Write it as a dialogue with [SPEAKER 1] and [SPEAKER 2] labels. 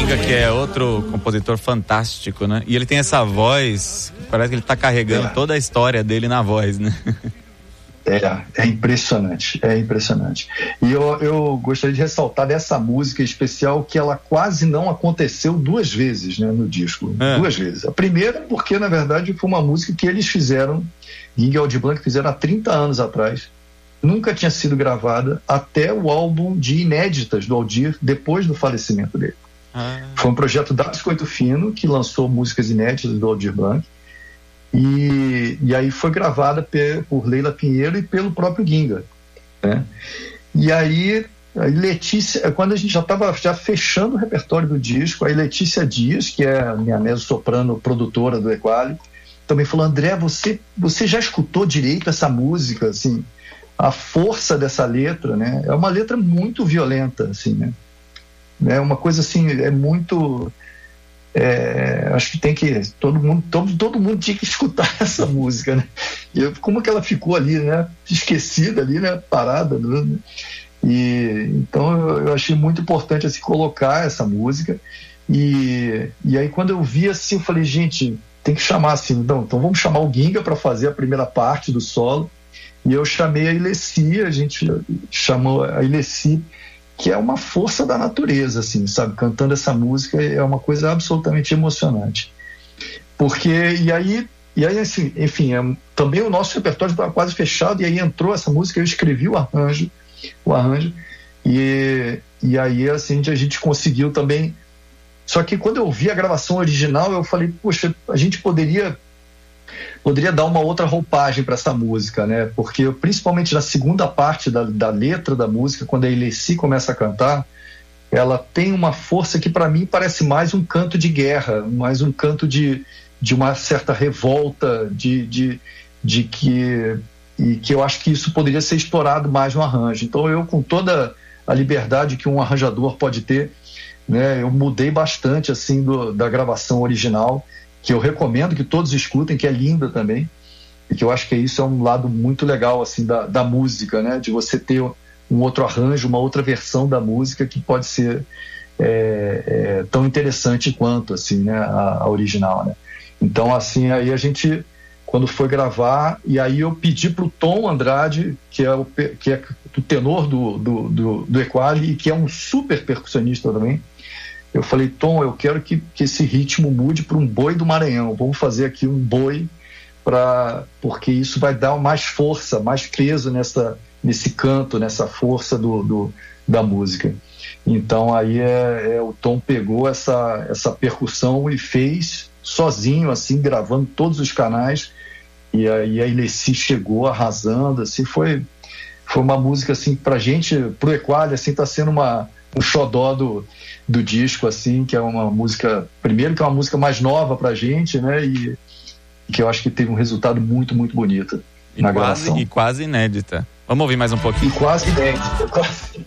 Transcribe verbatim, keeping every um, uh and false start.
[SPEAKER 1] Ginga, que é outro compositor fantástico, né? E ele tem essa voz, parece que ele tá carregando é. toda a história dele na voz, né?
[SPEAKER 2] É, é impressionante, é impressionante. E eu, eu gostaria de ressaltar dessa música especial que ela quase não aconteceu duas vezes, né, no disco. É. Duas vezes. A primeira porque, na verdade, foi uma música que eles fizeram, Ginga e Aldir Blanc fizeram há trinta anos atrás. Nunca tinha sido gravada até o álbum de inéditas do Aldir, depois do falecimento dele. Ah. Foi um projeto da Biscoito Fino, que lançou músicas inéditas do Aldir Blanc. E, e aí foi gravada pe, por Leila Pinheiro e pelo próprio Ginga, né? E aí, aí Letícia, quando a gente já estava já fechando o repertório do disco, aí Letícia Dias, que é a minha mezzo-soprano produtora do Equali, também falou: André, você, você já escutou direito essa música, assim, a força dessa letra, né? É uma letra muito violenta, assim, né? É uma coisa assim, é muito... É, acho que tem que todo mundo, todo, todo mundo tinha que escutar essa música, né? E eu, como que ela ficou ali, né? Esquecida ali, né? Parada, né? E então eu, eu achei muito importante assim colocar essa música. E, e aí quando eu vi assim, eu falei, gente, tem que chamar assim, então, então vamos chamar o Ginga para fazer a primeira parte do solo. E eu chamei a Ilessi, a gente chamou a Ilessi, que é uma força da natureza, assim, sabe? Cantando essa música é uma coisa absolutamente emocionante. Porque, e aí, e aí assim, enfim, é, também o nosso repertório estava quase fechado, e aí entrou essa música, eu escrevi o arranjo, o arranjo, e, e aí, assim, a gente conseguiu também. Só que quando eu vi a gravação original, eu falei, poxa, a gente poderia... poderia dar uma outra roupagem para essa música, né? Porque principalmente na segunda parte da, da letra da música, quando a Ilessi começa a cantar, ela tem uma força que para mim parece mais um canto de guerra, mais um canto de, de uma certa revolta, de, de, de que, e que eu acho que isso poderia ser explorado mais no arranjo. Então eu, com toda a liberdade que um arranjador pode ter, né, eu mudei bastante assim do, da gravação original, que eu recomendo que todos escutem, que é linda também, e que eu acho que isso é um lado muito legal assim da, da música, né? De você ter um outro arranjo, uma outra versão da música que pode ser é, é, tão interessante quanto assim, né? a, a original, né? Então assim, aí a gente, quando foi gravar, e aí eu pedi para o Tom Andrade, que é o, que é o tenor do, do, do, do Equali, e que é um super percussionista também. Eu falei, Tom, eu quero que, que esse ritmo mude para um boi do Maranhão. Vamos fazer aqui um boi, pra, porque isso vai dar mais força, mais peso nessa, nesse canto, nessa força do, do, da música. Então aí é, é, o Tom pegou essa, essa percussão e fez sozinho, assim, gravando todos os canais. E aí a Ilessi chegou arrasando, assim, foi, foi uma música, assim, pra gente, pro Equali, assim, tá sendo uma... um xodó do, do disco, assim, que é uma música, primeiro que é uma música mais nova pra gente, né, e, e que eu acho que teve um resultado muito, muito bonito
[SPEAKER 1] e
[SPEAKER 2] na
[SPEAKER 1] quase,
[SPEAKER 2] gravação.
[SPEAKER 1] E quase inédita. Vamos ouvir mais um pouquinho?
[SPEAKER 2] E quase inédita, quase.